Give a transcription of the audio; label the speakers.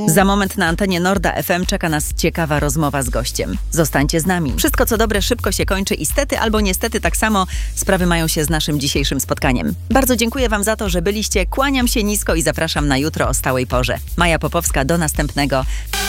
Speaker 1: Za moment na antenie Norda FM czeka nas ciekawa rozmowa z gościem. Zostańcie z nami. Wszystko co dobre szybko się kończy i stety albo niestety tak samo sprawy mają się z naszym dzisiejszym spotkaniem. Bardzo dziękuję Wam za to, że byliście. Kłaniam się nisko i zapraszam na jutro o stałej porze. Maja Popowska, do następnego.